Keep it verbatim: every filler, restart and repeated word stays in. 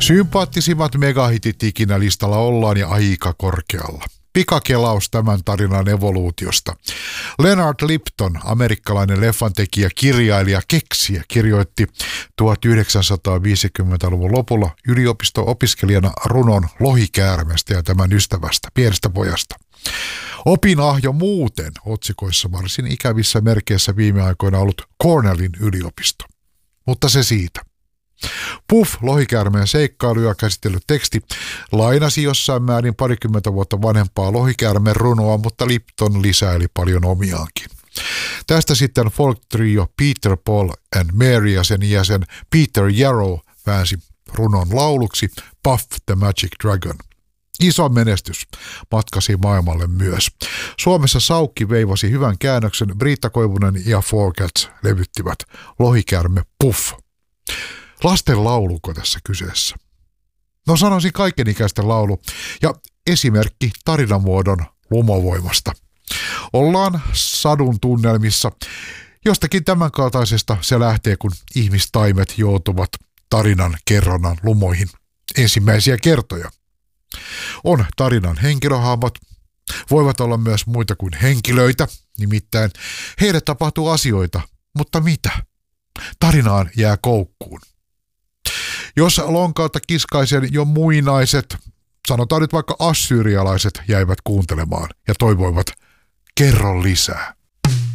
Sympaattisimmat megahitit ikinä listalla ollaan ja aika korkealla. Pikakelaus tämän tarinan evoluutiosta. Leonard Lipton, amerikkalainen leffantekijä, kirjailija, keksijä, kirjoitti tuhatyhdeksänsataaviisikymmentäluvun lopulla yliopisto-opiskelijana runon Lohikäärmeestä ja tämän ystävästä, pienestä pojasta. Opinahjo muuten otsikoissa varsin ikävissä merkeissä viime aikoina ollut Cornellin yliopisto. Mutta se siitä. Puff, lohikäärmeen seikkailuja käsitellyt teksti lainasi jossain määrin parikymmentä vuotta vanhempaa lohikäärmeen runoa, mutta Lipton lisäili paljon omiaankin. Tästä sitten folk-trio Peter, Paul and Mary ja sen jäsen Peter Yarrow väänsi runon lauluksi Puff the Magic Dragon. Iso menestys matkasi maailmalle myös. Suomessa Saukki veivasi hyvän käännöksen, Britta Koivunen ja Four Cats levyttivät Lohikäärme Puff. Lasten lauluko tässä kyseessä? No sanoisin kaikenikäisten laulu ja esimerkki tarinamuodon lumovoimasta. Ollaan sadun tunnelmissa. Jostakin tämänkaltaisesta se lähtee, kun ihmistaimet joutuvat tarinan kerronnan lumoihin ensimmäisiä kertoja. On tarinan henkilöhahmot, voivat olla myös muita kuin henkilöitä, nimittäin heille tapahtuu asioita, mutta mitä? Tarinaan jää koukkuun. Jos lonkalta kiskaisen jo muinaiset, sanotaan nyt vaikka assyrialaiset, jäivät kuuntelemaan ja toivoivat, kerro lisää.